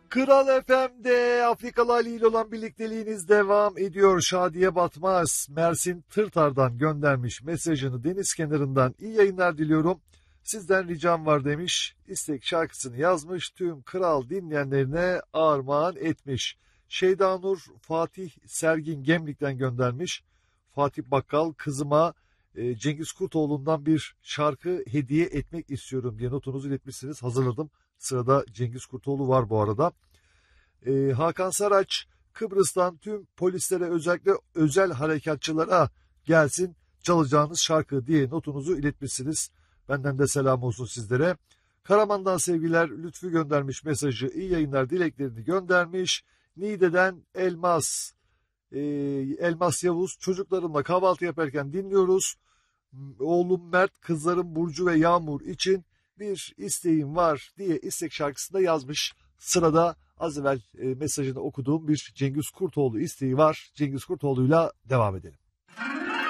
Kral FM'de Afrikalı Ali ile olan birlikteliğiniz devam ediyor. Şadiye Batmaz, Mersin Tırtar'dan göndermiş mesajını, deniz kenarından iyi yayınlar diliyorum. Sizden ricam var demiş. İstek şarkısını yazmış, tüm kral dinleyenlerine armağan etmiş. Şeyda Nur Fatih Sergin Gemlik'ten göndermiş. Fatih Bakkal, kızıma Cengiz Kurtoğlu'ndan bir şarkı hediye etmek istiyorum diye notunuzu iletmişsiniz. Hazırladım. Sırada Cengiz Kurtoğlu var bu arada. Hakan Saraç, Kıbrıs'tan tüm polislere, özellikle özel harekatçılara gelsin çalacağınız şarkı diye notunuzu iletmişsiniz. Benden de selam olsun sizlere. Karaman'dan sevgiler, Lütfü göndermiş mesajı, iyi yayınlar dileklerini göndermiş. Niğde'den Elmas, Elmas Yavuz, çocuklarımla kahvaltı yaparken dinliyoruz. Oğlum Mert, kızlarım Burcu ve Yağmur için bir isteğim var diye istek şarkısında yazmış. Sırada az evvel mesajını okuduğum bir Cengiz Kurtoğlu isteği var. Cengiz Kurtoğlu'yla devam edelim.